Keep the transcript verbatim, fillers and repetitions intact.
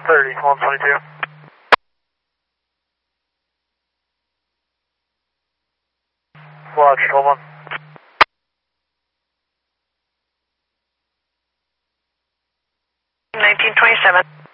thirty, one twenty-two. Watch, hold on. nineteen twenty-seven.